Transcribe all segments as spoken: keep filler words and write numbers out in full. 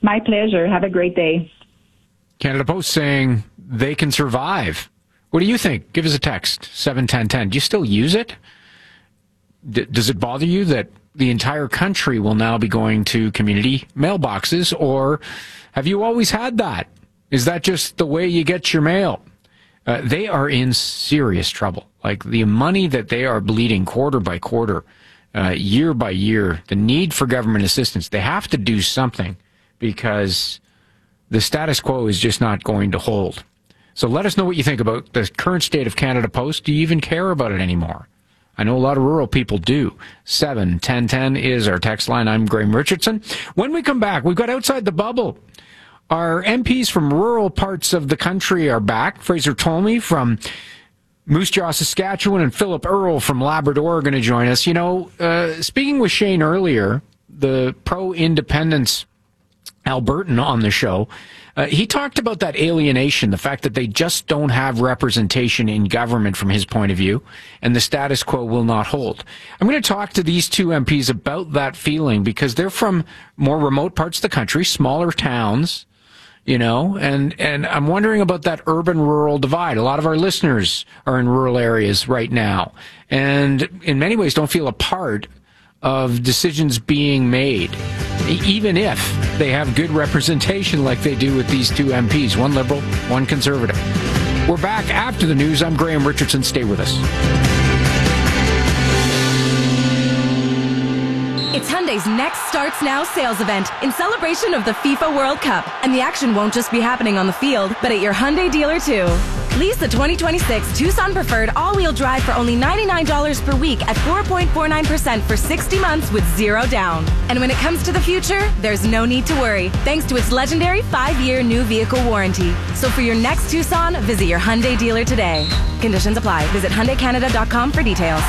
My pleasure. Have a great day. Canada Post saying they can survive. What do you think? Give us a text, seven ten ten. Do you still use it? D- does it bother you that the entire country will now be going to community mailboxes, or have you always had that? Is that just the way you get your mail? Uh, they are in serious trouble. Like the money that they are bleeding quarter by quarter, uh, year by year, the need for government assistance, they have to do something because the status quo is just not going to hold. So let us know what you think about the current state of Canada Post. Do you even care about it anymore? I know a lot of rural people do. seven ten ten is our text line. I'm Graham Richardson. When we come back, we've got Outside the Bubble. Our M Ps from rural parts of the country are back. Fraser Tolmie from Moose Jaw, Saskatchewan, and Philip Earle from Labrador are going to join us. You know, uh, speaking with Shane earlier, the pro-independence Albertan on the show, uh, he talked about that alienation, the fact that they just don't have representation in government from his point of view, and the status quo will not hold. I'm going to talk to these two M Ps about that feeling because they're from more remote parts of the country, smaller towns, you know, and, and I'm wondering about that urban-rural divide. A lot of our listeners are in rural areas right now, and in many ways don't feel a part of decisions being made, even if they have good representation like they do with these two M Ps, one Liberal, one Conservative. We're back after the news. I'm Graham Richardson. Stay with us. It's Hyundai's Next Starts Now sales event in celebration of the FIFA World Cup. And the action won't just be happening on the field, but at your Hyundai dealer too. Lease the twenty twenty-six Tucson Preferred all-wheel drive for only ninety-nine dollars per week at four point four nine percent for sixty months with zero down. And when it comes to the future, there's no need to worry, thanks to its legendary five-year new vehicle warranty. So for your next Tucson, visit your Hyundai dealer today. Conditions apply. Visit Hyundai Canada dot com for details.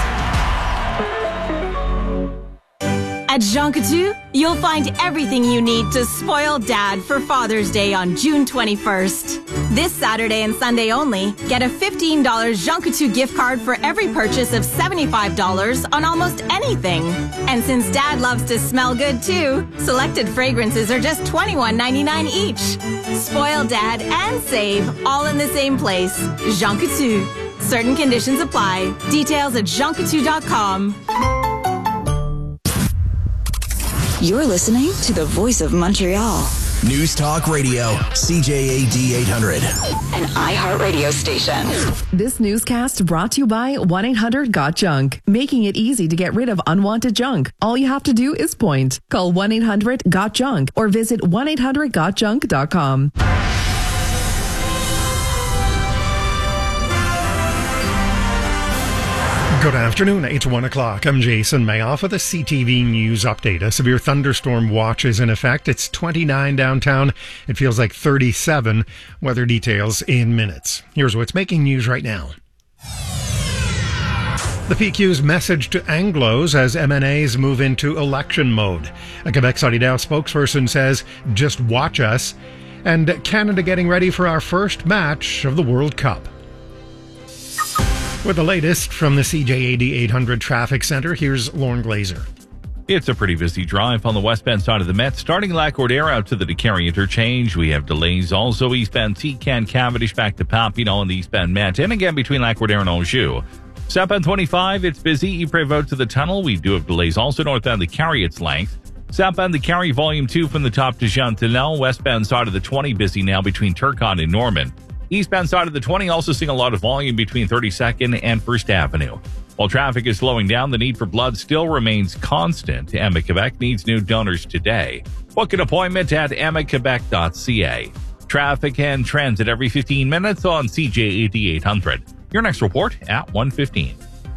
At Jean Coutu, you'll find everything you need to spoil Dad for Father's Day on June twenty-first. This Saturday and Sunday only, get a fifteen dollars Jean Coutu gift card for every purchase of seventy-five dollars on almost anything. And since Dad loves to smell good too, selected fragrances are just twenty-one ninety-nine each. Spoil Dad and save all in the same place. Jean Coutu. Certain conditions apply. Details at jean coutu dot com. You're listening to the Voice of Montreal. News Talk Radio, C J A D eight hundred. An iHeartRadio station. This newscast brought to you by one eight hundred got junk, making it easy to get rid of unwanted junk. All you have to do is point. Call one eight hundred got junk or visit one eight hundred got junk dot com. Good afternoon, it's one o'clock. I'm Jason Mayoff with a C T V News update. A severe thunderstorm watch is in effect. It's twenty-nine downtown. It feels like thirty-seven. Weather details in minutes. Here's what's making news right now. The P Q's message to Anglos as M N As move into election mode. A Quebec Solidaire spokesperson says, just watch us. And Canada getting ready for our first match of the World Cup. With the latest from the C J A D eight hundred Traffic Center, here's Lauren Glazer. It's a pretty busy drive on the westbound side of the Met, starting Lac-Cordaire out to the DeCarry interchange. We have delays also eastbound T-Can Cavendish back to Papineau and the eastbound Met, and again between Lac-Cordaire and Anjou. Southbound twenty-five, it's busy. Ypres to the tunnel. We do have delays also northbound the Carry its length. Southbound the Carry volume two from the top to Jean-Tennelle. Westbound side of the twenty busy now between Turcotte and Norman. Eastbound side of the twenty also seeing a lot of volume between thirty-second and First Avenue. While traffic is slowing down, the need for blood still remains constant. E M A Quebec needs new donors today. Book an appointment at e m a quebec dot c a. Traffic and transit every fifteen minutes on C J A D eight hundred. Your next report at one fifteen.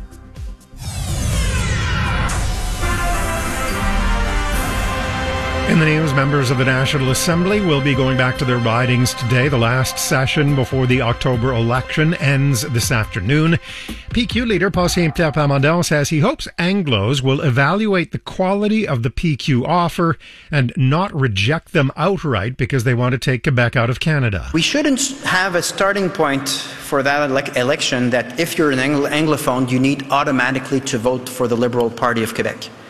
In the news, members of the National Assembly will be going back to their ridings today. The last session before the October election ends this afternoon. P Q leader Paul Saint Pierre Plamondon says he hopes Anglos will evaluate the quality of the P Q offer and not reject them outright because they want to take Quebec out of Canada. We shouldn't have a starting point for that ele- election that if you're an Angl- Anglophone, you need automatically to vote for the Liberal Party of Quebec.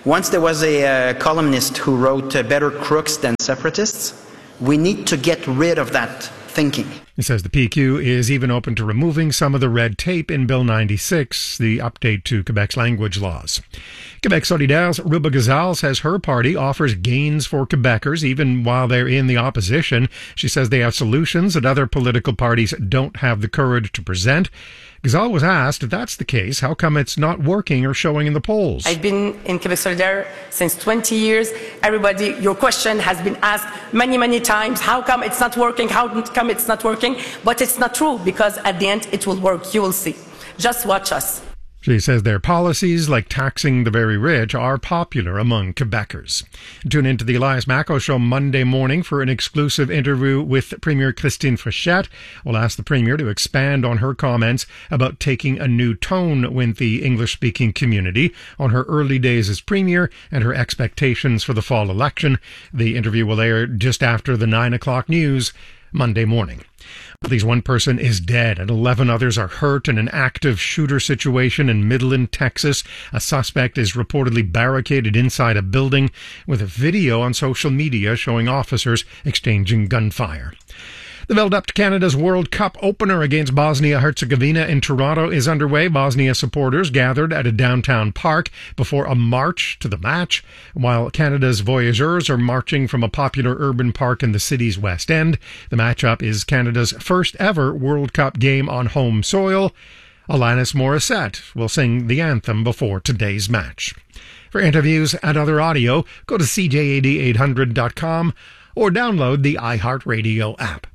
Once there was a uh, columnist who wrote uh, better crooks than separatists. We need to get rid of that thinking. He says the P Q is even open to removing some of the red tape in Bill ninety-six, the update to Quebec's language laws. Quebec Solidaire's Ruba Gazal says her party offers gains for Quebecers even while they're in the opposition. She says they have solutions that other political parties don't have the courage to present. Gazal was asked if that's the case, how come it's not working or showing in the polls? I've been in Quebec Solidaire since twenty years. Everybody, your question has been asked many, many times. How come it's not working? How come it's not working? But it's not true, because at the end it will work. You will see. Just watch us. She says their policies, like taxing the very rich, are popular among Quebecers. Tune into the Elias Macco Show Monday morning for an exclusive interview with Premier Christine Frechette. We'll ask the Premier to expand on her comments about taking a new tone with the English-speaking community, on her early days as Premier and her expectations for the fall election. The interview will air just after the nine o'clock news Monday morning. At least one person is dead and eleven others are hurt in an active shooter situation in Midland, Texas. A suspect is reportedly barricaded inside a building, with a video on social media showing officers exchanging gunfire. The build-up to Canada's World Cup opener against Bosnia-Herzegovina in Toronto is underway. Bosnia supporters gathered at a downtown park before a march to the match, while Canada's Voyageurs are marching from a popular urban park in the city's West End. The matchup is Canada's first ever World Cup game on home soil. Alanis Morissette will sing the anthem before today's match. For interviews and other audio, go to C J A D eight hundred dot com or download the iHeartRadio app.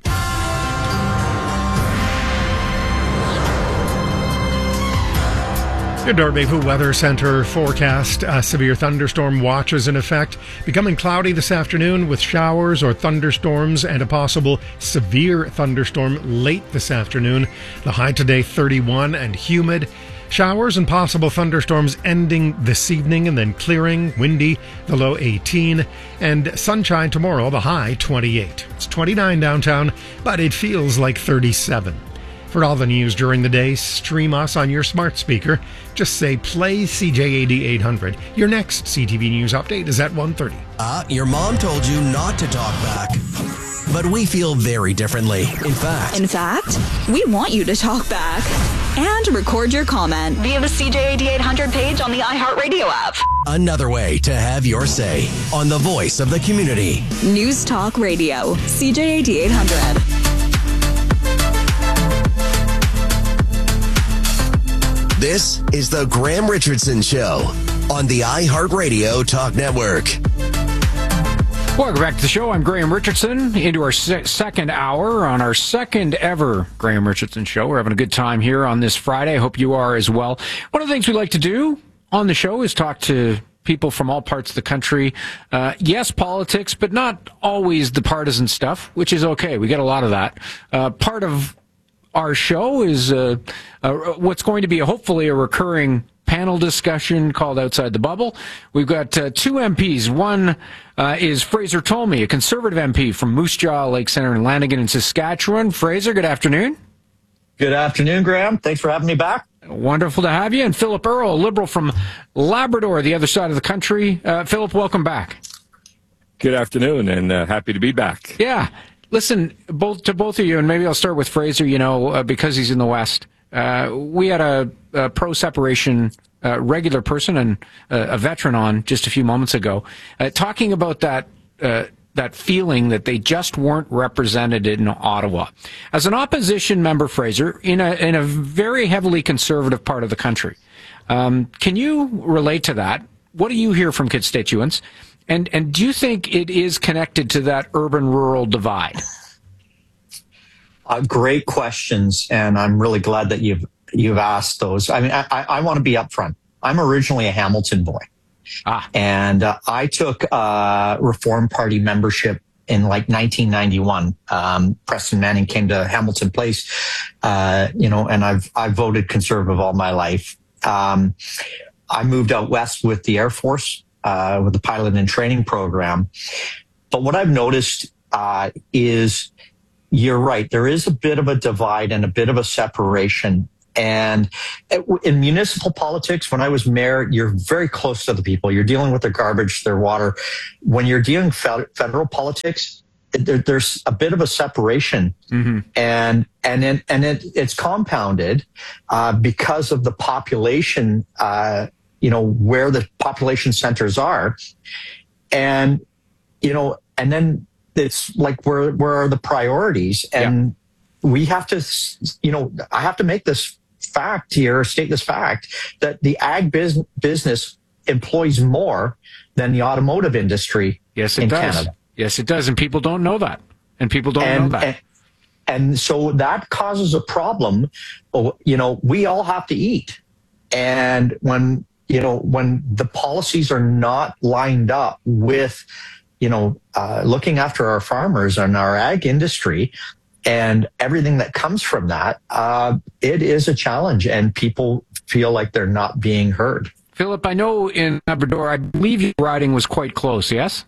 Your Dorbevu Weather Center forecast. A severe thunderstorm watch is in effect. Becoming cloudy this afternoon with showers or thunderstorms and a possible severe thunderstorm late this afternoon. The high today thirty-one and humid. Showers and possible thunderstorms ending this evening and then clearing, windy, the low eighteen, and sunshine tomorrow, the high twenty-eight. It's twenty-nine downtown, but it feels like thirty-seven. For all the news during the day, stream us on your smart speaker. Just say play C J A D eight hundred. Your next C T V News update is at one thirty. Uh, your mom told you not to talk back. But we feel very differently. In fact. In fact, we want you to talk back and record your comment via the C J A D eight hundred page on the iHeartRadio app. Another way to have your say on the voice of the community. News Talk Radio, C J A D eight hundred. This is the Graham Richardson Show on the iHeartRadio Talk Network. Welcome back to the show. I'm Graham Richardson, into our se- second hour on our second ever Graham Richardson Show. We're having a good time here on this Friday. I hope you are as well. One of the things we like to do on the show is talk to people from all parts of the country. Uh, yes, politics, but not always the partisan stuff, which is okay. We get a lot of that. Uh, part of our show is uh, uh, what's going to be a, hopefully a recurring panel discussion called Outside the Bubble. We've got uh, two M Ps. One uh, is Fraser Tolmie, a Conservative M P from Moose Jaw, Lake Centre, and Lanigan in Saskatchewan. Fraser, good afternoon. Good afternoon, Graham. Thanks for having me back. Wonderful to have you. And Philip Earle, a Liberal from Labrador, the other side of the country. Uh, Philip, welcome back. Good afternoon, and uh, happy to be back. Yeah. Listen, both to both of you, and maybe I'll start with Fraser, you know, uh, because he's in the West. Uh, we had a, a pro-separation uh, regular person and uh, a veteran on just a few moments ago, uh, talking about that uh, that feeling that they just weren't represented in Ottawa. As an opposition member, Fraser, in a in a very heavily conservative part of the country, um, can you relate to that? What do you hear from constituents? And and do you think it is connected to that urban-rural divide? Uh, great questions, and I'm really glad that you've you've asked those. I mean, I, I want to be upfront. I'm originally a Hamilton boy, ah. and uh, I took uh, Reform Party membership in like nineteen ninety-one. Um, Preston Manning came to Hamilton Place, uh, you know, and I've I've voted Conservative all my life. Um, I moved out west with the Air Force. Uh, with the pilot and training program. But what I've noticed uh, is, you're right, there is a bit of a divide and a bit of a separation And in municipal politics, when I was mayor, you're very close to the people. You're dealing with their garbage, their water. When you're dealing federal politics, there, there's a bit of a separation, mm-hmm. and and it, and it, it's compounded uh, because of the population. Uh, you know, where the population centers are, and you know, and then it's like where where are the priorities, and yeah. we have to, you know, I have to make this fact here, state this fact, that the ag bus- business employs more than the automotive industry yes, it in does. Canada. Yes, it does. And people don't know that. And people don't and, know that. And, and so that causes a problem. You know, we all have to eat. And when, you know, when the policies are not lined up with, you know, uh, looking after our farmers and our ag industry, and everything that comes from that, uh, it is a challenge, and people feel like they're not being heard. Philip, I know in Labrador, I believe your riding was quite close, yes?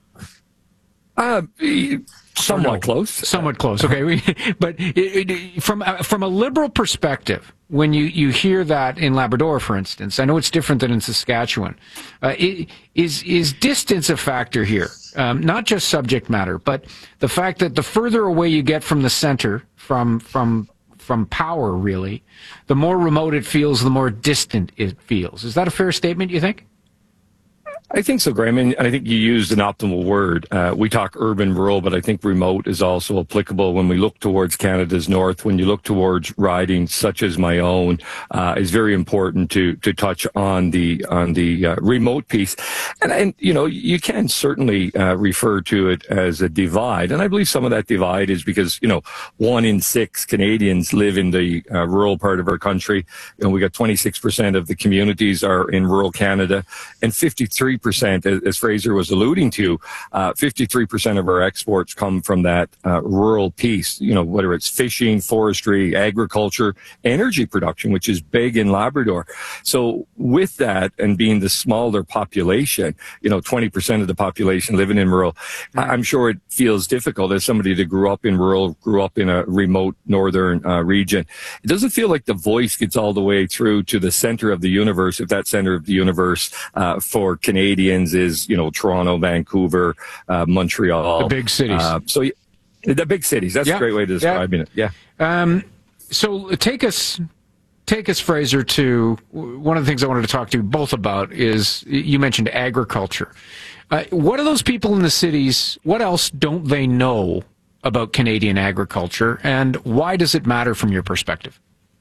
Uh, somewhat no, close. Somewhat close, okay. We, but it, it, from, uh, from a Liberal perspective, when you, you hear that in Labrador, for instance, I know it's different than in Saskatchewan, uh, it, is, is distance a factor here? Um, not just subject matter, but the fact that the further away you get from the center, from from from power, really, the more remote it feels, the more distant it feels. Is that a fair statement, you think? I think so, Graham, and I think you used an optimal word. Uh, we talk urban, rural, but I think remote is also applicable when we look towards Canada's north. When you look towards riding, such as my own, uh, is very important to to touch on the on the uh, remote piece. And, and you know, you can certainly uh, refer to it as a divide, and I believe some of that divide is because you know one in six Canadians live in the uh, rural part of our country, and we got twenty-six percent of the communities are in rural Canada, and fifty-three percent, as Fraser was alluding to, uh, fifty-three percent of our exports come from that uh, rural piece, you know, whether it's fishing, forestry, agriculture, energy production, which is big in Labrador. So with that and being the smaller population, you know, twenty percent of the population living in rural, mm-hmm. I'm sure it feels difficult as somebody that grew up in rural, grew up in a remote northern uh, region. It doesn't feel like the voice gets all the way through to the center of the universe, if that center of the universe uh, for Canadians is, you know, Toronto, Vancouver, uh, Montreal. The big cities. Uh, so the big cities. That's yeah. a great way to describe yeah. it. Yeah. Um, so take us, take us, Fraser, to one of the things I wanted to talk to you both about is you mentioned agriculture. Uh, what are those people in the cities? What else don't they know about Canadian agriculture, and why does it matter from your perspective?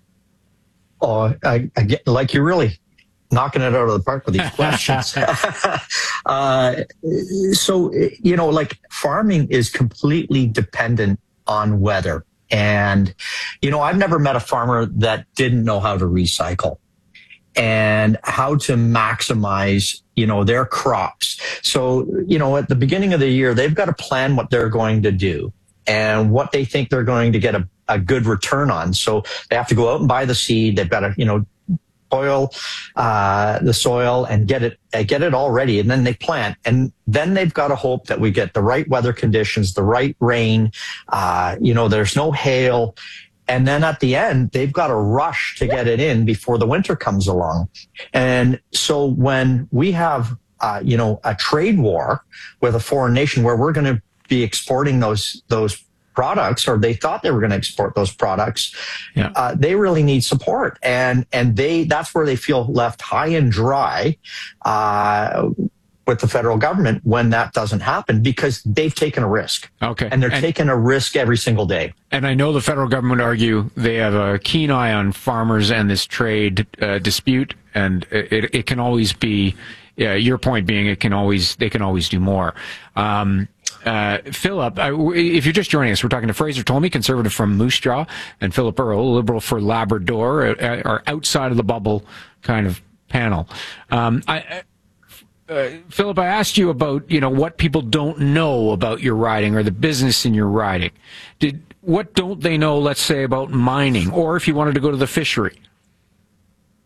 Oh, I, I get, like you really knocking it out of the park with these questions. uh, so, you know, like farming is completely dependent on weather. And, you know, I've never met a farmer that didn't know how to recycle and how to maximize, you know, their crops. So, you know, at the beginning of the year, they've got to plan what they're going to do and what they think they're going to get a, a good return on. So they have to go out and buy the seed. They've got to, you know, soil, uh, the soil and get it, uh, get it all ready. And then they plant. And then they've got to hope that we get the right weather conditions, the right rain, uh, you know, there's no hail. And then at the end, they've got to rush to get it in before the winter comes along. And so when we have, uh, you know, a trade war with a foreign nation where we're going to be exporting those, those products, or they thought they were going to export those products, yeah. uh, they really need support. And, and they, that's where they feel left high and dry, uh, with the federal government when that doesn't happen, because they've taken a risk. Okay. And they're and, taking a risk every single day. And I know the federal government would argue they have a keen eye on farmers and this trade uh, dispute, and it, it can always be, yeah, your point being it can always, they can always do more. Um, Uh, Philip, uh, if you're just joining us, we're talking to Fraser Tolmie, conservative from Moose Jaw, and Philip Earle, liberal for Labrador, uh, our outside of the bubble kind of panel. Um, I, uh, Philip, I asked you about, you know, what people don't know about your riding or the business in your riding. Did what don't they know, let's say, about mining, or if you wanted to go to the fishery?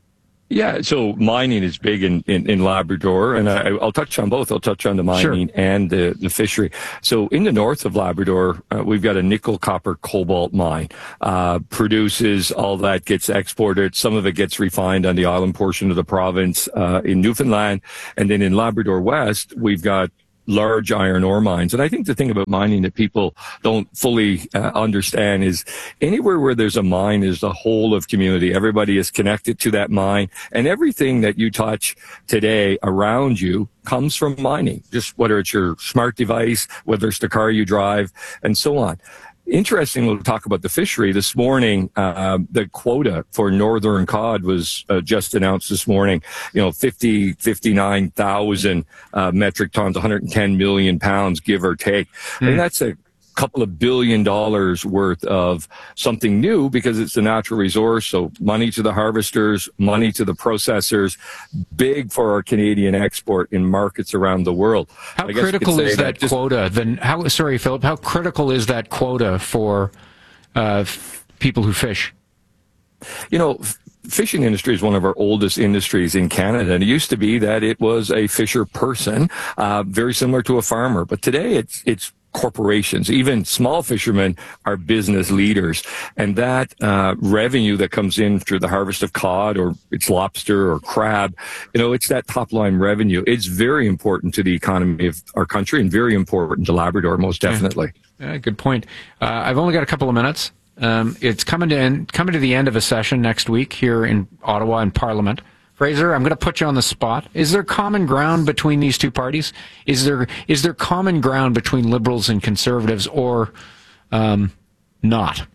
Yeah, so mining is big in, in, in Labrador, and I, I'll touch on both. I'll touch on the mining sure. and the, the fishery. So in the north of Labrador, uh, we've got a nickel, copper, cobalt mine. Uh, produces, all that gets exported. Some of it gets refined on the island portion of the province uh, in Newfoundland. And then in Labrador West, we've got large iron ore mines. And I think the thing about mining that people don't fully uh, understand is anywhere where there's a mine is the whole of community. Everybody is connected to that mine, and everything that you touch today around you comes from mining, just whether it's your smart device, whether it's the car you drive, and so on. Interesting, we'll talk about the fishery. This morning, uh, the quota for northern cod was uh, just announced this morning. You know, fifty, fifty-nine thousand uh, metric tons, one hundred ten million pounds, give or take. Mm. And that's a couple of billion dollars worth of something new because it's a natural resource. So money to the harvesters, money to the processors, big for our Canadian export in markets around the world. How critical is that, that just, quota? Then how, sorry, Philip, how critical is that quota for uh, f- people who fish? You know, fishing industry is one of our oldest industries in Canada. And it used to be that it was a fisher person, uh, very similar to a farmer. But today it's, it's, corporations, even small fishermen are business leaders. And that uh, revenue that comes in through the harvest of cod or it's lobster or crab, you know, it's that top line revenue. It's very important to the economy of our country and very important to Labrador, most definitely. Yeah, yeah, good point. Uh, I've only got a couple of minutes. Um, it's coming to end, coming to the end of a session next week here in Ottawa in Parliament. Fraser, I'm going to put you on the spot. Is there common ground between these two parties? Is there is there common ground between Liberals and Conservatives, or um, not?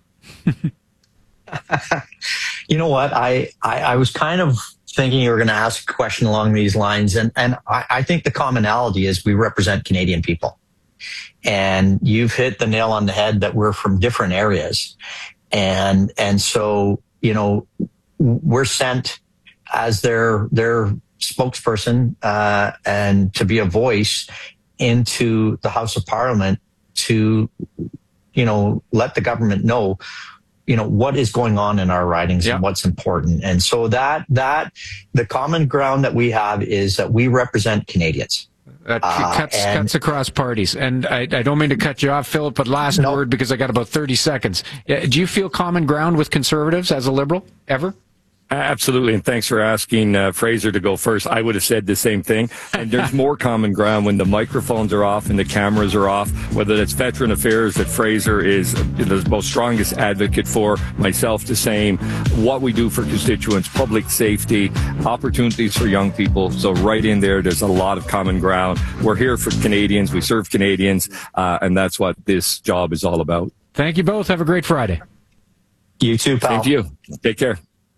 You know what? I, I, I was kind of thinking you were going to ask a question along these lines, and, and I, I think the commonality is we represent Canadian people. And you've hit the nail on the head that we're from different areas. And and so, you know, we're sent as their their spokesperson uh, and to be a voice into the House of Parliament to, you know, let the government know, you know, what is going on in our ridings yeah. and what's important. And so that that the common ground that we have is that we represent Canadians. That cuts, uh, and, cuts across parties. And I, I don't mean to cut you off, Philip, but last no. word, because I got about thirty seconds. Do you feel common ground with Conservatives as a Liberal, ever? Absolutely, and thanks for asking uh, Fraser to go first. I would have said the same thing. And there's more common ground when the microphones are off and the cameras are off, whether that's veteran affairs that Fraser is the most strongest advocate for, myself the same, what we do for constituents, public safety, opportunities for young people. So right in there, there's a lot of common ground. We're here for Canadians. We serve Canadians, uh, and that's what this job is all about. Thank you both. Have a great Friday. You too, pal. Thank you. Take care.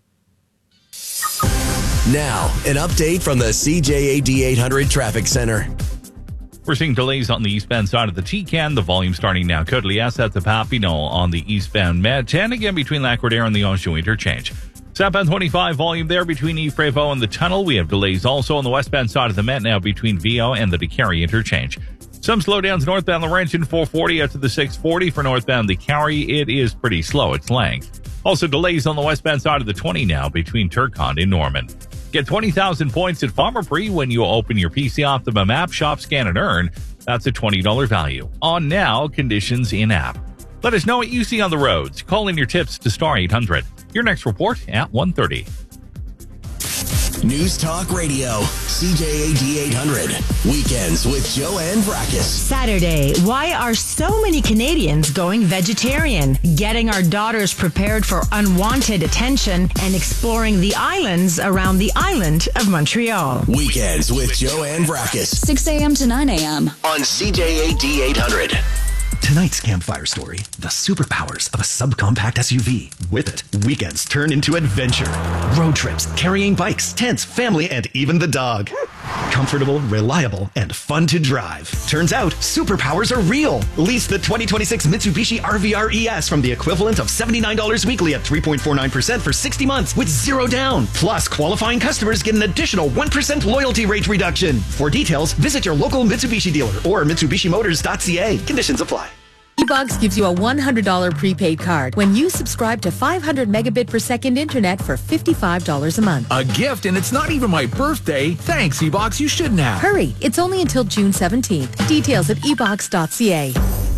Now, an update from the C J A D eight hundred Traffic Center. We're seeing delays on the eastbound side of the T C A N. The volume starting now. Côte-Liesse at the Papineau on the eastbound Met. And again between Lac-Rodère and the Anjou interchange. Southbound twenty-five volume there between Yves Prévost and the tunnel. We have delays also on the westbound side of the Met now between Viau and the Décarie interchange. Some slowdowns northbound Laurentian four forty out to the six forty for northbound Décarie. It is pretty slow. It's length. Also delays on the westbound side of the twenty now between Turcotte and Norman. Get twenty thousand points at Pharmaprix when you open your P C Optimum app, shop, scan, and earn. That's a twenty dollars value. On now, conditions in-app. Let us know what you see on the roads. Call in your tips to star eight hundred. Your next report at one thirty. News Talk Radio, C J A D eight hundred. Weekends with Joanne Vrackus. Saturday, why are so many Canadians going vegetarian? Getting our daughters prepared for unwanted attention and exploring the islands around the island of Montreal. Weekends with Joanne Vrackus. six a.m. to nine a.m. on C J A D eight hundred. Tonight's campfire story, the superpowers of a subcompact S U V. With it, weekends turn into adventure. Road trips, carrying bikes, tents, family, and even the dog. Comfortable, reliable, and fun to drive. Turns out, superpowers are real. Lease the twenty twenty-six Mitsubishi R V R E S from the equivalent of seventy-nine dollars weekly at three point four nine percent for sixty months with zero down. Plus, qualifying customers get an additional one percent loyalty rate reduction. For details, visit your local Mitsubishi dealer or Mitsubishi Motors dot C A. Conditions apply. eBucks gives you a one hundred dollars prepaid card when you subscribe to five hundred megabit per second internet for fifty-five dollars a month. A gift, and it's not even my birthday. Thanks, eBucks. You shouldn't have. Hurry. It's only until June seventeenth. Details at e box dot c a.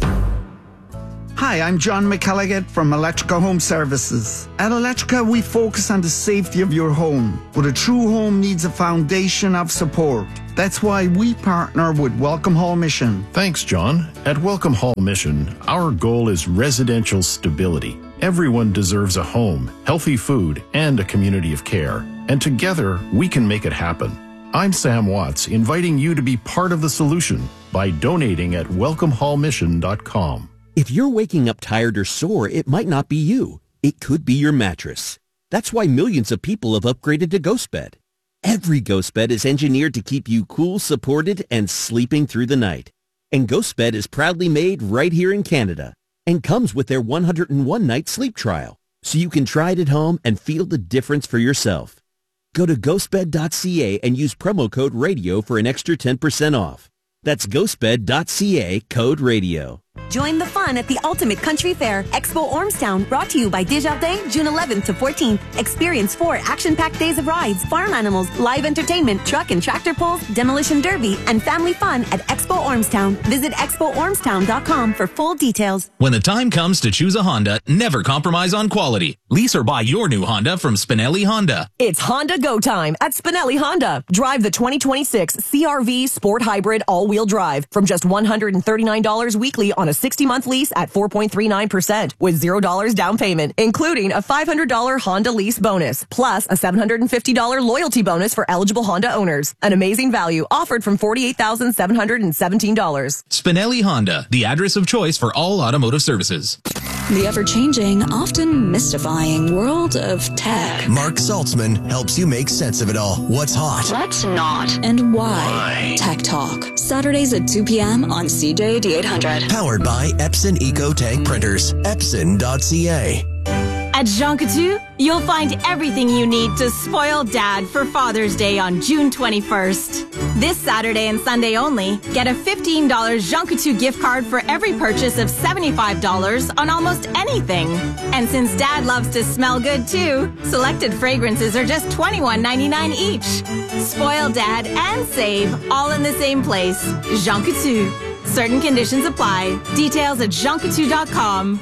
Hi, I'm John McElligott from Electrica Home Services. At Electrica, we focus on the safety of your home, but a true home needs a foundation of support. That's why we partner with Welcome Hall Mission. Thanks, John. At Welcome Hall Mission, our goal is residential stability. Everyone deserves a home, healthy food, and a community of care. And together, we can make it happen. I'm Sam Watts, inviting you to be part of the solution by donating at welcome hall mission dot com. If you're waking up tired or sore, it might not be you. It could be your mattress. That's why millions of people have upgraded to GhostBed. Every GhostBed is engineered to keep you cool, supported, and sleeping through the night. And GhostBed is proudly made right here in Canada and comes with their one hundred one night sleep trial, so you can try it at home and feel the difference for yourself. Go to ghost bed dot c a and use promo code RADIO for an extra ten percent off. That's ghost bed dot c a, code RADIO. Join the fun at the Ultimate Country Fair, Expo Ormstown, brought to you by Desjardins, June eleventh to fourteenth. Experience four action-packed days of rides, farm animals, live entertainment, truck and tractor pulls, demolition derby, and family fun at Expo Ormstown. Visit expo ormstown dot com for full details. When the time comes to choose a Honda, never compromise on quality. Lease or buy your new Honda from Spinelli Honda. It's Honda Go time at Spinelli Honda. Drive the twenty twenty-six C R V Sport Hybrid all-wheel drive from just one hundred thirty-nine dollars weekly on a sixty-month lease at four point three nine percent with zero dollars down payment, including a five hundred dollars Honda lease bonus, plus a seven hundred fifty dollars loyalty bonus for eligible Honda owners. An amazing value offered from forty-eight thousand seven hundred seventeen dollars. Spinelli Honda, the address of choice for all automotive services. The ever-changing, often mystifying world of tech. Mark Saltzman helps you make sense of it all. What's hot? What's not? And why? Why? Tech Talk. Saturdays at two p.m. on C J A D eight hundred. Powered by Epson EcoTank Printers. Epson dot c a. At Jean Coutu, you'll find everything you need to spoil Dad for Father's Day on June twenty-first. This Saturday and Sunday only, get a fifteen dollars Jean Coutu gift card for every purchase of seventy-five dollars on almost anything. And since Dad loves to smell good too, selected fragrances are just twenty-one ninety-nine each. Spoil Dad and save all in the same place. Jean Coutu. Certain conditions apply. Details at jean coutu dot com.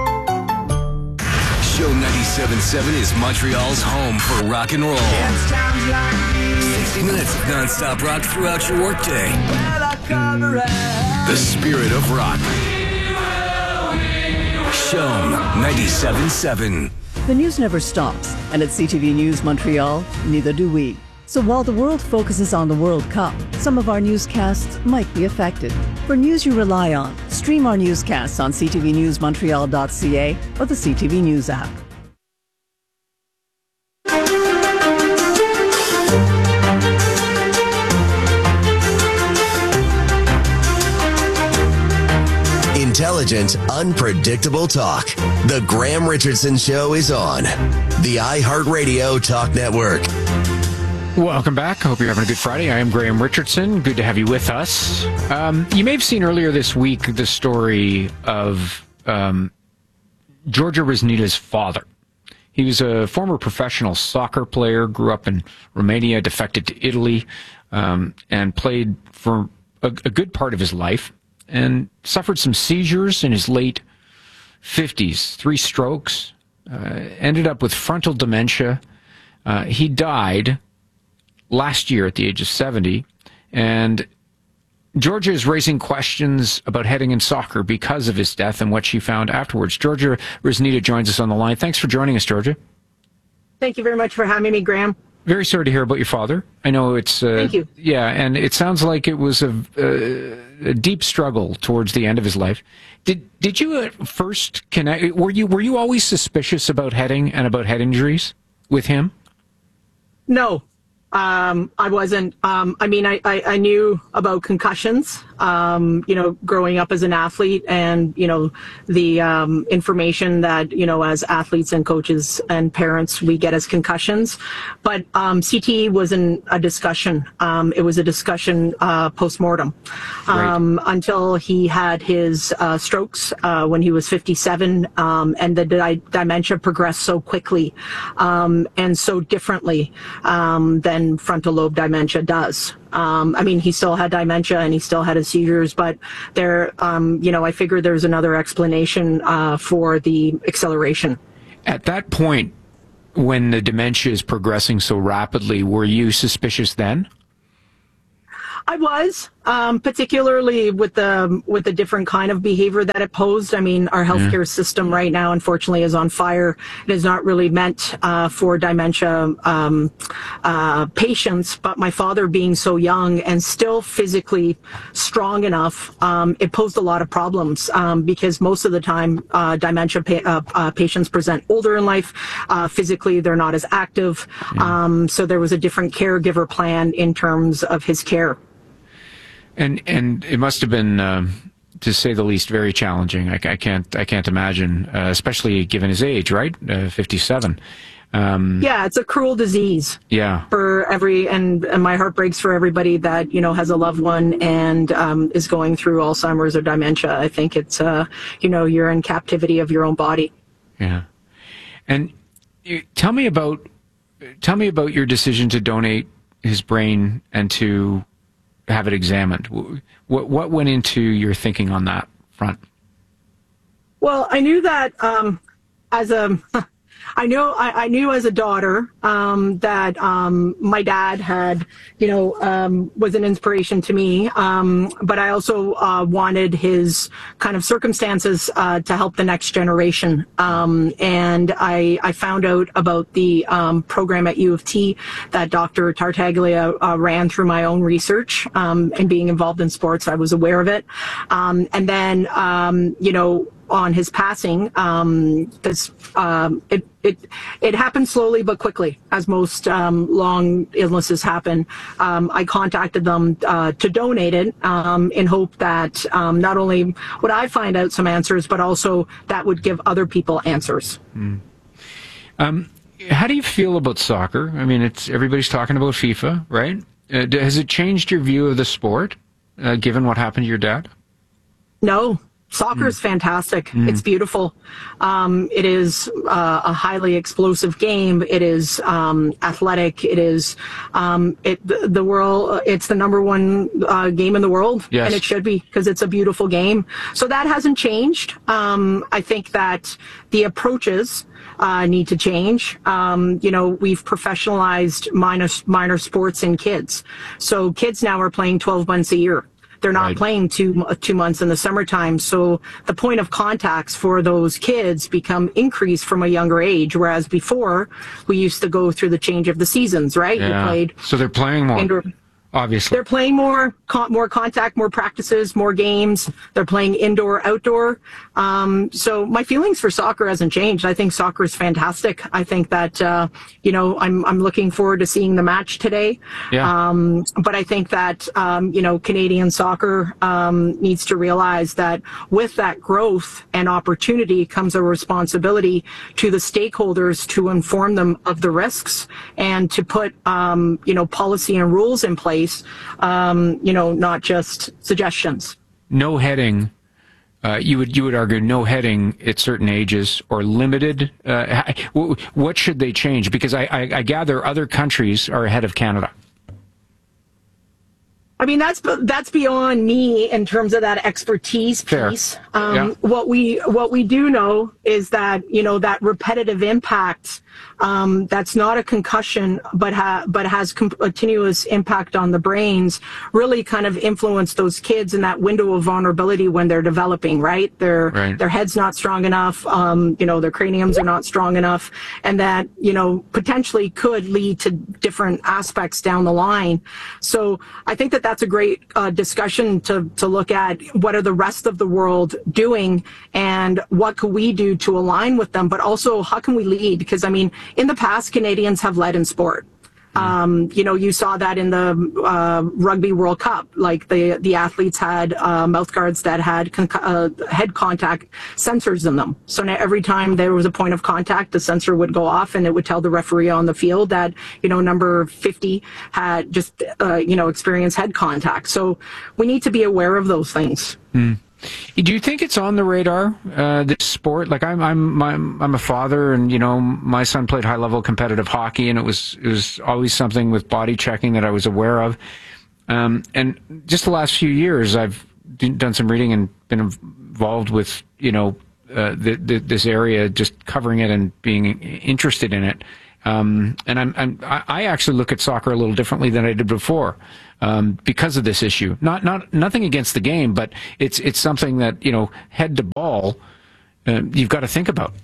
Show ninety-seven point seven is Montreal's home for rock and roll. sixty minutes of non-stop rock throughout your workday. The spirit of rock. Show ninety-seven point seven. The news never stops, and at C T V News Montreal, neither do we. So while the world focuses on the World Cup, some of our newscasts might be affected. For news you rely on, stream our newscasts on c t v news montreal dot c a or the C T V News app. Intelligent, unpredictable talk. The Graham Richardson Show is on the iHeartRadio Talk Network. Welcome back. Hope you're having a good Friday. I am Graham Richardson. Good to have you with us. Um, you may have seen earlier this week the story of um, Georgia Riznita's father. He was a former professional soccer player, grew up in Romania, defected to Italy, um, and played for a, a good part of his life, and suffered some seizures in his late fifties, three strokes, uh, ended up with frontal dementia. Uh, he died last year at the age of seventy, and Georgia is raising questions about heading in soccer because of his death and what she found afterwards. Georgia Riznita joins us on the line. Thanks for joining us, Georgia. Thank you very much for having me, Graham. Very sorry to hear about your father. I know it's... Uh, Thank you. Yeah, and it sounds like it was a, uh, a deep struggle towards the end of his life. Did did you at first connect... Were you, were you always suspicious about heading and about head injuries with him? No. Um, I wasn't. Um, I mean, I, I, I knew about concussions um, you know, growing up as an athlete and, you know, the um, information that, you know, as athletes and coaches and parents we get as concussions. But um, C T E wasn't a discussion. Um, it was a discussion uh, post-mortem um, right. until he had his uh, strokes uh, when he was fifty-seven, um, and the di- dementia progressed so quickly um, and so differently um, than frontal lobe dementia does. Um, I mean, he still had dementia and he still had his seizures, but there, um, you know, I figured there's another explanation uh, for the acceleration. At that point, when the dementia is progressing so rapidly, were you suspicious then? I was, um, particularly with the with the different kind of behavior that it posed. I mean, our healthcare yeah. system right now, unfortunately, is on fire. It is not really meant uh, for dementia um, uh, patients. But my father being so young and still physically strong enough, um, it posed a lot of problems um, because most of the time, uh, dementia pa- uh, uh, patients present older in life. Uh, physically, they're not as active. Yeah. Um, so there was a different caregiver plan in terms of his care. And and it must have been, uh, to say the least, very challenging. I, I can't I can't imagine, uh, especially given his age, right? Uh, fifty-seven. Um, yeah, it's a cruel disease. Yeah. For every and, and my heart breaks for everybody that you know has a loved one and um, is going through Alzheimer's or dementia. I think it's uh, you know you're in captivity of your own body. Yeah. And you, tell me about tell me about your decision to donate his brain and to have it examined. What what went into your thinking on that front? Well, I knew that um, as a, I know I, I knew as a daughter um, that um, my dad had, you know, um, was an inspiration to me. Um, but I also uh, wanted his kind of circumstances uh, to help the next generation. Um, and I, I found out about the um, program at U of T that Doctor Tartaglia uh, ran through my own research um, and being involved in sports. I was aware of it. Um, and then, um, you know, on his passing, um, this, um, it, it, it happened slowly but quickly, as most um, long illnesses happen. Um, I contacted them uh, to donate it um, in hope that um, not only would I find out some answers, but also that would give other people answers. Mm. Um, how do you feel about soccer? I mean, it's everybody's talking about FIFA, right? Uh, has it changed your view of the sport, uh, given what happened to your dad? No. Soccer is fantastic. Mm. It's beautiful. Um, it is uh, a highly explosive game. It is um, athletic. It is um, it the, the world. It's the number one uh, game in the world, yes. and it should be because it's a beautiful game. So that hasn't changed. Um, I think that the approaches uh, need to change. Um, you know, we've professionalized minor minor sports in kids. So kids now are playing twelve months a year. They're not right. playing two two months in the summertime. So the point of contacts for those kids become increased from a younger age, whereas before we used to go through the change of the seasons, right? Yeah. You played. So they're playing more. Indoor. Obviously. They're playing more, con- more contact, more practices, more games. They're playing indoor, outdoor. Um, so my feelings for soccer hasn't changed. I think soccer is fantastic. I think that, uh, you know, I'm, I'm looking forward to seeing the match today. Yeah. Um, but I think that, um, you know, Canadian soccer, um, needs to realize that with that growth and opportunity comes a responsibility to the stakeholders to inform them of the risks and to put, um, you know, policy and rules in place. Um, you know, not just suggestions. No heading. Uh, you would you would argue no heading at certain ages or limited. Uh, what should they change? Because I, I, I gather other countries are ahead of Canada. I mean, that's that's beyond me in terms of that expertise piece. Um, yeah. What we what we do know is that you know that repetitive impact. Um, that's not a concussion, but ha- but has continuous impact on the brains, really kind of influence those kids in that window of vulnerability when they're developing, right? Their right. their head's not strong enough, um, you know, their craniums are not strong enough, and that, you know, potentially could lead to different aspects down the line. So I think that that's a great uh, discussion to, to look at what are the rest of the world doing and what could we do to align with them, but also how can we lead? Because, I mean, in the past, Canadians have led in sport. Um, you know, you saw that in the uh, Rugby World Cup. Like the the athletes had uh, mouth guards that had con- uh, head contact sensors in them. So now every time there was a point of contact, the sensor would go off and it would tell the referee on the field that, you know, number fifty had just, uh, you know, experienced head contact. So we need to be aware of those things. Mm. Do you think it's on the radar, uh, this sport? Like I'm, I'm, my, I'm a father, and you know, my son played high level competitive hockey, and it was, it was always something with body checking that I was aware of. Um, and just the last few years, I've done some reading and been involved with, you know, uh, the, the, this area, just covering it and being interested in it. Um, and I'm, I'm, I actually look at soccer a little differently than I did before, um, because of this issue. Not, not, nothing against the game, but it's, it's something that, you know, head to ball, uh, you've got to think about.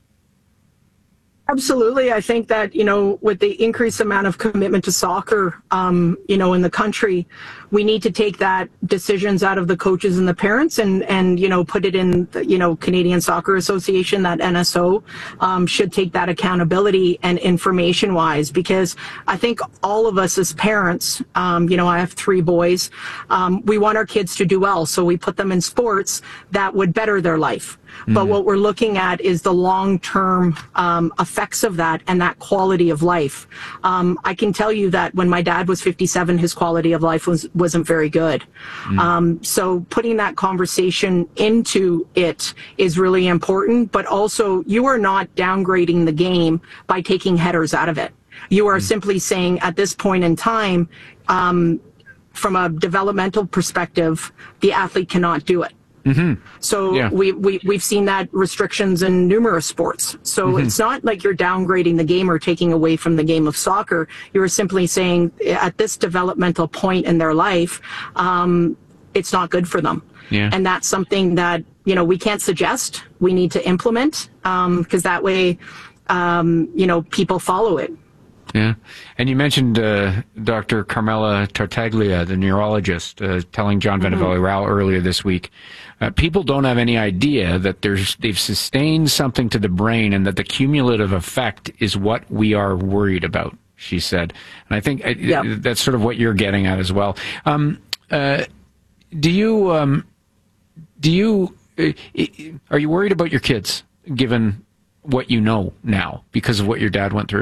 Absolutely. I think that, you know, with the increased amount of commitment to soccer, um, you know, in the country, we need to take that decisions out of the coaches and the parents and, and, you know, put it in, the, you know, Canadian Soccer Association, that N S O, um, should take that accountability and information wise, because I think all of us as parents, um, you know, I have three boys, um, we want our kids to do well. So we put them in sports that would better their life. But what we're looking at is the long-term um, effects of that and that quality of life. Um, I can tell you that when my dad was fifty-seven, his quality of life was, wasn't very good. Mm. Um, so putting that conversation into it is really important, but also you are not downgrading the game by taking headers out of it. You are mm. simply saying at this point in time, um, from a developmental perspective, the athlete cannot do it. Mm-hmm. So yeah. we, we, we've seen that restrictions in numerous sports. So mm-hmm. it's not like you're downgrading the game or taking away from the game of soccer. You're simply saying at this developmental point in their life, um, it's not good for them. Yeah. And that's something that, you know, we can't suggest. We need to implement, um, because that way, um, you know, people follow it. Yeah. And you mentioned uh, Doctor Carmela Tartaglia, the neurologist, uh, telling John Benevelli-Rao mm-hmm. earlier this week, uh, people don't have any idea that there's they've sustained something to the brain and that the cumulative effect is what we are worried about, she said. And I think yep. uh, that's sort of what you're getting at as well. Um, uh, do you, um, do you, uh, are you worried about your kids, given what you know now because of what your dad went through?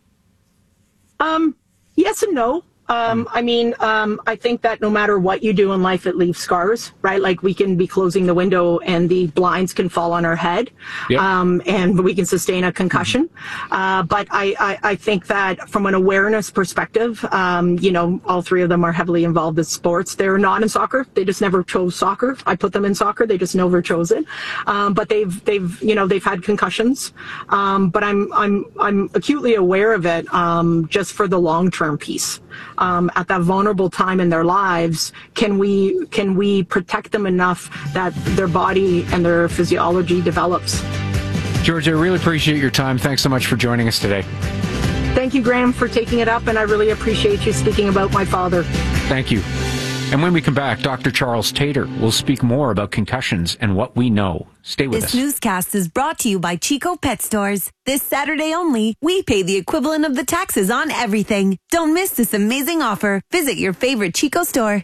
Um, yes and no. Um, I mean, um, I think that no matter what you do in life, it leaves scars, right? Like we can be closing the window and the blinds can fall on our head, yep. um, and we can sustain a concussion. Mm-hmm. Uh, but I, I, I think that from an awareness perspective, um, you know, all three of them are heavily involved in sports. They're not in soccer. They just never chose soccer. I put them in soccer. They just never chose it. Um, but they've, they've, you know, they've had concussions. Um, but I'm, I'm, I'm acutely aware of it, um, just for the long-term piece. Um, at that vulnerable time in their lives, can we can we protect them enough that their body and their physiology develops? George, I really appreciate your time. Thanks so much for joining us today. Thank you, Graham, for taking it up, and I really appreciate you speaking about my father. Thank you. And when we come back, Doctor Charles Tater will speak more about concussions and what we know. Stay with this us. This newscast is brought to you by Chico Pet Stores. This Saturday only, we pay the equivalent of the taxes on everything. Don't miss this amazing offer. Visit your favorite Chico store.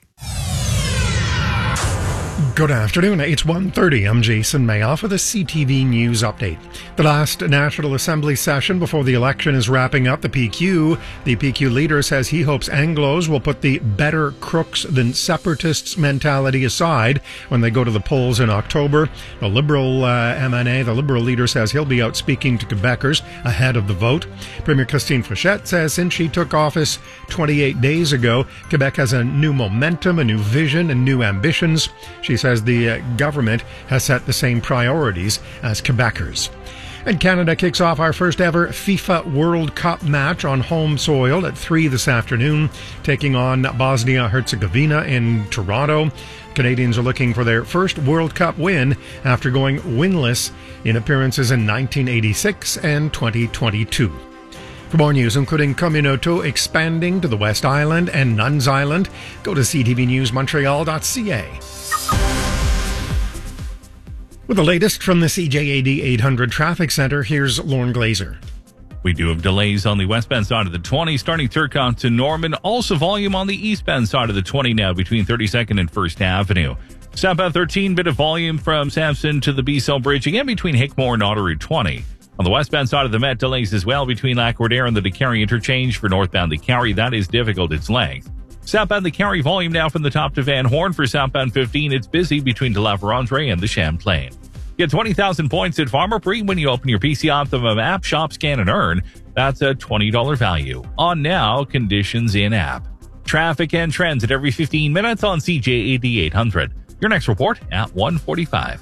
Good afternoon. It's one thirty. I'm Jason Mayoff with a C T V News update. The last National Assembly session before the election is wrapping up. The P Q. The P Q leader says he hopes Anglos will put the better crooks than separatists mentality aside when they go to the polls in October. The Liberal uh, M N A, the Liberal leader, says he'll be out speaking to Quebecers ahead of the vote. Premier Christine Fréchette says since she took office twenty-eight days ago, Quebec has a new momentum, a new vision, and new ambitions. She says the uh, government has set the same priorities as Quebecers. And Canada kicks off our first ever FIFA World Cup match on home soil at three this afternoon, taking on Bosnia-Herzegovina in Toronto. Canadians are looking for their first World Cup win after going winless in appearances in nineteen eighty-six and twenty twenty-two. For more news, including Communauto expanding to the West Island and Nuns Island, go to c t v news montreal dot c a. With the latest from the C J A D eight hundred Traffic Center, here's Lorne Glazer. We do have delays on the westbound side of the twenty, starting Turcotte to Norman. Also volume on the eastbound side of the twenty now between thirty-second and First Avenue. Southbound thirteen, bit of volume from Sampson to the B-Cell Bridge, again between Hickmore and Otter Route twenty. On the westbound side of the Met, delays as well between Lac-Roder and the DeCarry interchange for northbound DeCarry. That is difficult, its length. Southbound DeCarry volume now from the top to Van Horn. For southbound fifteen, it's busy between De La Vérendrye and the Champlain. Get twenty thousand points at Farmer Free when you open your P C Optimum app, shop, scan, and earn. That's a twenty dollars value. On now, conditions in app. Traffic and trends at every fifteen minutes on C J A D eight hundred. Your next report at one forty-five.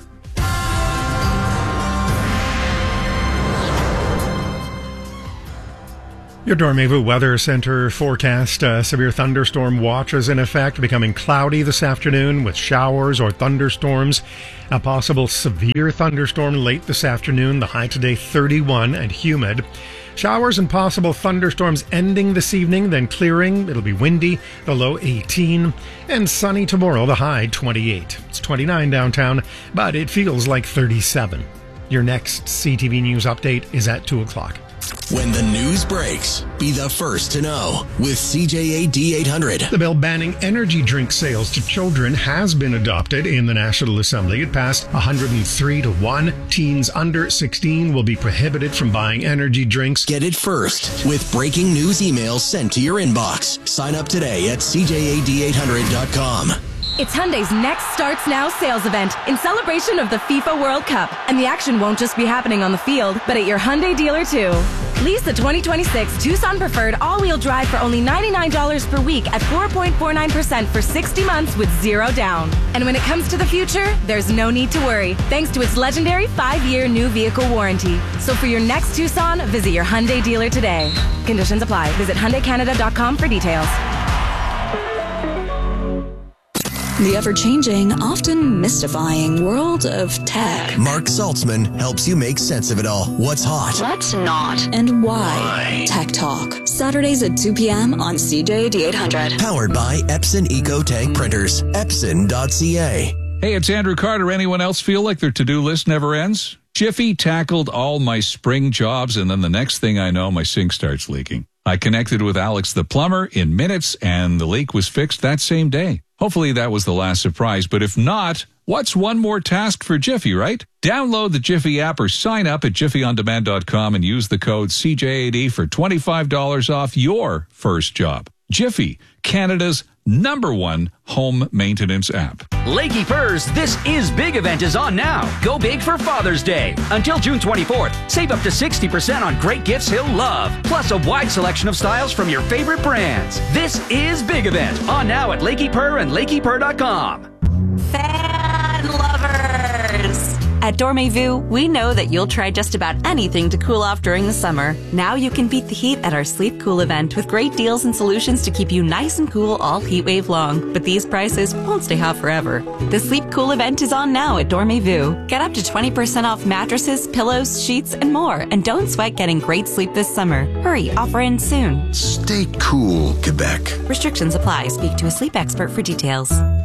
Your Dormez-vous Weather Center forecast, uh, severe thunderstorm watch is in effect, becoming cloudy this afternoon with showers or thunderstorms. A possible severe thunderstorm late this afternoon, the high today thirty-one and humid. Showers and possible thunderstorms ending this evening, then clearing. It'll be windy, the low eighteen, and sunny tomorrow, the high twenty-eight. It's twenty-nine downtown, but it feels like thirty-seven. Your next C T V News update is at two o'clock. When the news breaks, be the first to know with C J A D eight hundred. The bill banning energy drink sales to children has been adopted in the National Assembly. It passed one hundred three to one. Teens under sixteen will be prohibited from buying energy drinks. Get it first with breaking news emails sent to your inbox. Sign up today at C J A D eight hundred dot com. It's Hyundai's Next Starts Now sales event in celebration of the FIFA World Cup. And the action won't just be happening on the field, but at your Hyundai dealer too. Lease the twenty twenty-six Tucson Preferred all-wheel drive for only ninety-nine dollars per week at four point four nine percent for sixty months with zero down. And when it comes to the future, there's no need to worry, thanks to its legendary five-year new vehicle warranty. So for your next Tucson, visit your Hyundai dealer today. Conditions apply. Visit Hyundai Canada dot com for details. The ever-changing, often mystifying world of tech. Mark Saltzman helps you make sense of it all. What's hot? What's not? And why? why? Tech Talk. Saturdays at two p.m. on C J A D eight hundred. Powered by Epson EcoTank Printers. Epson dot C A. Hey, it's Andrew Carter. Anyone else feel like their to-do list never ends? Jiffy tackled all my spring jobs, and then the next thing I know, my sink starts leaking. I connected with Alex the plumber in minutes, and the leak was fixed that same day. Hopefully that was the last surprise, but if not, what's one more task for Jiffy, right? Download the Jiffy app or sign up at jiffy on demand dot com and use the code C J A D for twenty-five dollars off your first job. Jiffy, Canada's number one home maintenance app. Lakey Furs, This Is Big event is on now. Go big for Father's Day. Until June twenty-fourth, save up to sixty percent on great gifts he'll love. Plus a wide selection of styles from your favorite brands. This Is Big event on now at Lakey Purr and lakey purr dot com. Fan lovers! At Dormez-vous, we know that you'll try just about anything to cool off during the summer. Now you can beat the heat at our Sleep Cool event with great deals and solutions to keep you nice and cool all heat wave long. But these prices won't stay hot forever. The Sleep Cool event is on now at Dormez-vous. Get up to twenty percent off mattresses, pillows, sheets, and more. And don't sweat getting great sleep this summer. Hurry, offer ends soon. Stay cool, Quebec. Restrictions apply. Speak to a sleep expert for details.